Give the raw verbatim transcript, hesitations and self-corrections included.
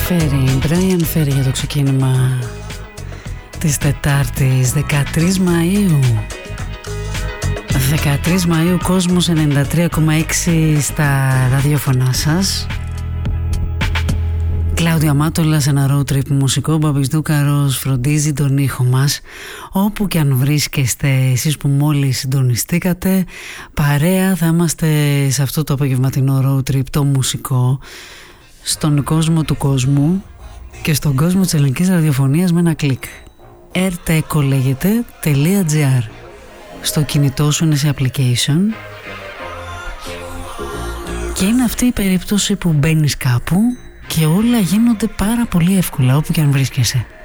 Ferry, Brian Ferry για το ξεκίνημα της Τετάρτης δεκατρείς Μαΐου. δεκατρείς Μαΐου, Κόσμος ενενήντα τρία κόμμα έξι στα ραδιόφωνά σας. Κλάουδια Μάτολας, ένα road trip μουσικό. Μπαμπης Δούκαρος φροντίζει τον ήχο μας. Όπου και αν βρίσκεστε εσείς που μόλις συντονιστήκατε, παρέα θα είμαστε σε αυτό το απογευματινό road trip το μουσικό, στον κόσμο του κόσμου και στον κόσμο της ελληνικής ραδιοφωνίας με ένα κλικ. airteco λέγεται .gr. Στο κινητό σου είναι σε application και είναι αυτή η περίπτωση που μπαίνεις κάπου και όλα γίνονται πάρα πολύ εύκολα όπου και αν βρίσκεσαι.